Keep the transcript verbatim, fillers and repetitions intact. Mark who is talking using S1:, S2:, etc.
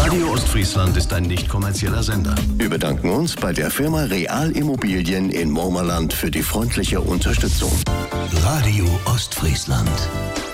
S1: Radio Ostfriesland ist ein nicht kommerzieller Sender.
S2: Wir bedanken uns bei der Firma Real Immobilien in Mormerland für die freundliche Unterstützung.
S1: Radio Ostfriesland.